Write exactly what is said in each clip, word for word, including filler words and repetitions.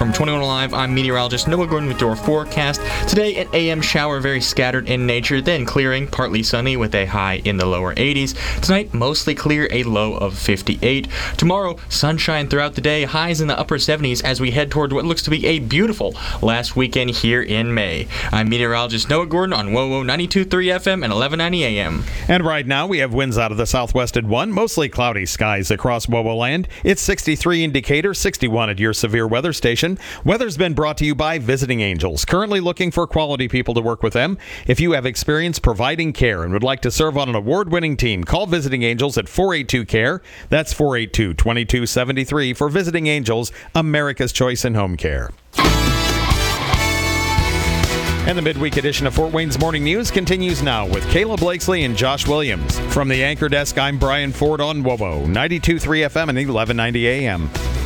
From twenty-one Alive, I'm meteorologist Noah Gordon with your forecast. Today, an A M shower, very scattered in nature, then clearing, partly sunny with a high in the lower eighties. Tonight, mostly clear, a low of fifty-eight. Tomorrow, sunshine throughout the day, highs in the upper seventies as we head toward what looks to be a beautiful last weekend here in May. I'm meteorologist Noah Gordon on WOWO ninety-two point three F M and eleven ninety A M. And right now, we have winds out of the southwest at one, mostly cloudy skies across WOWO land. It's sixty-three in Decatur, sixty-one at your severe weather station. Weather's been brought to you by Visiting Angels, currently looking for quality people to work with them. If you have experience providing care and would like to serve on an award-winning team, call Visiting Angels at four eight two C A R E. That's four eight two, two two seven three for Visiting Angels, America's choice in home care. And the midweek edition of Fort Wayne's Morning News continues now with Kayla Blakesley and Josh Williams. From the anchor desk, I'm Brian Ford on WOWO ninety-two point three F M and eleven ninety A M.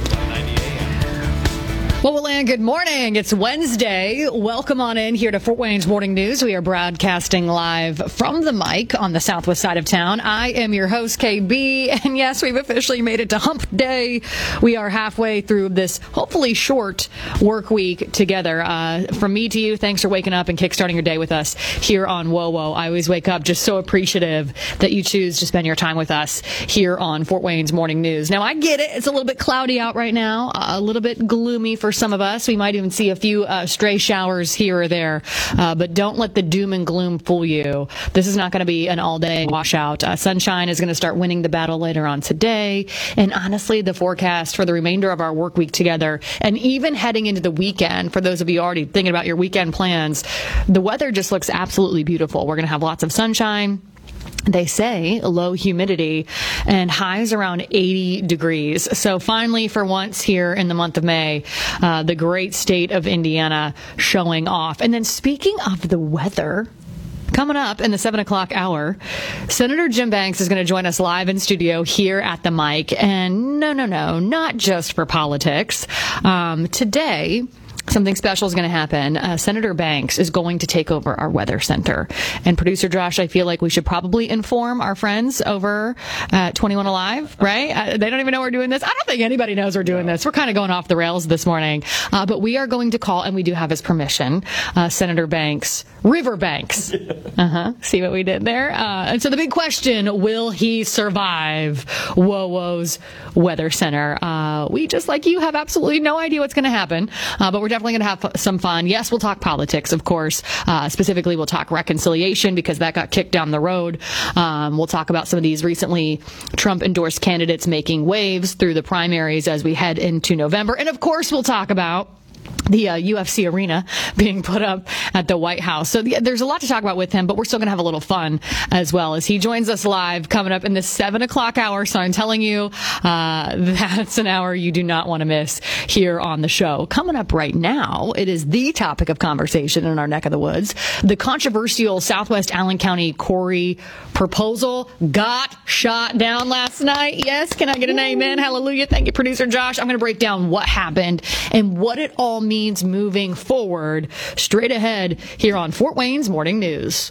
Well, and good morning. It's Wednesday. Welcome on in here to Fort Wayne's Morning News. We are broadcasting live from the mic on the southwest side of town. I am your host, K B, and yes, we've officially made it to Hump Day. We are halfway through this hopefully short work week together. Uh, from me to you, thanks for waking up and kickstarting your day with us here on WOWO. I always wake up just so appreciative that you choose to spend your time with us here on Fort Wayne's Morning News. Now, I get it. It's a little bit cloudy out right now, a little bit gloomy for some of us. We might even see a few uh, stray showers here or there, uh, but don't let the doom and gloom fool you. This is not going to be an all-day washout. Uh, sunshine is going to start winning the battle later on today, and honestly, the forecast for the remainder of our work week together, and even heading into the weekend, for those of you already thinking about your weekend plans, the weather just looks absolutely beautiful. We're going to have lots of sunshine. They say low humidity and highs around eighty degrees. So finally, for once here in the month of May, uh, the great state of Indiana showing off. And then speaking of the weather, coming up in the seven o'clock hour, Senator Jim Banks is going to join us live in studio here at the mic. And no, no, no, not just for politics. Um, today, something special is going to happen. Uh, Senator Banks is going to take over our weather center. And producer Josh, I feel like we should probably inform our friends over at twenty-one Alive, right? Uh, they don't even know we're doing this. I don't think anybody knows we're doing this. We're kind of going off the rails this morning. Uh, but we are going to call, and we do have his permission, uh, Senator Banks, River Banks. Uh-huh. See what we did there? Uh, and so the big question, will he survive WOWO's weather center? Uh, we, just like you, have absolutely no idea what's going to happen. Uh, but we're definitely going to have some fun. Yes, we'll talk politics, of course. Uh, specifically, we'll talk reconciliation because that got kicked down the road. Um, we'll talk about some of these recently Trump-endorsed candidates making waves through the primaries as we head into November. And, of course, we'll talk about the uh, U F C arena being put up at the White House. So the, there's a lot to talk about with him, but we're still going to have a little fun as well as he joins us live coming up in the seven o'clock hour. So I'm telling you, uh, that's an hour you do not want to miss here on the show. Coming up right now, it is the topic of conversation in our neck of the woods. The controversial Southwest Allen County Corey proposal got shot down last night. Yes, can I get an amen? Hallelujah. Thank you, producer Josh. I'm going to break down what happened and what it all means moving forward straight ahead here on Fort Wayne's Morning News.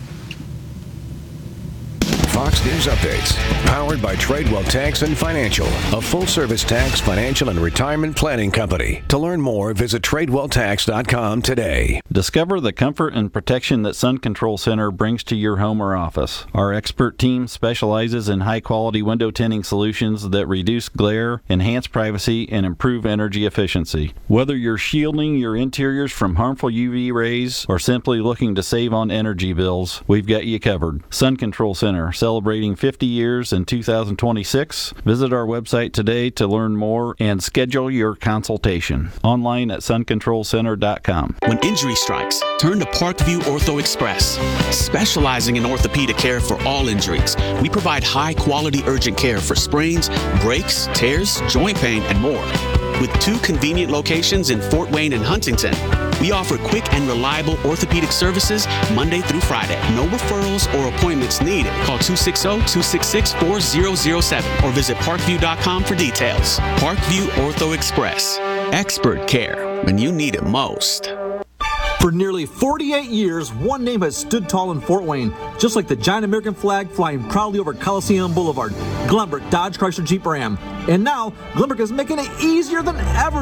Fox News Updates, powered by Tradewell Tax and Financial, a full-service tax, financial, and retirement planning company. To learn more, visit tradewell tax dot com today. Discover the comfort and protection that Sun Control Center brings to your home or office. Our expert team specializes in high-quality window tinting solutions that reduce glare, enhance privacy, and improve energy efficiency. Whether you're shielding your interiors from harmful U V rays or simply looking to save on energy bills, we've got you covered. Sun Control Center, celebrating fifty years in two thousand twenty-six. Visit our website today to learn more and schedule your consultation. Online at sun control center dot com. When injury strikes, turn to Parkview Ortho Express. Specializing in orthopedic care for all injuries, we provide high-quality urgent care for sprains, breaks, tears, joint pain, and more. With two convenient locations in Fort Wayne and Huntington, we offer quick and reliable orthopedic services Monday through Friday. No referrals or appointments needed. Call two six zero, two six six, four zero zero seven or visit parkview dot com for details. Parkview Ortho Express. Expert care when you need it most. For nearly forty-eight years, one name has stood tall in Fort Wayne, just like the giant American flag flying proudly over Coliseum Boulevard. Glenbrook Dodge Chrysler Jeep Ram. And now, Glenbrook is making it easier than ever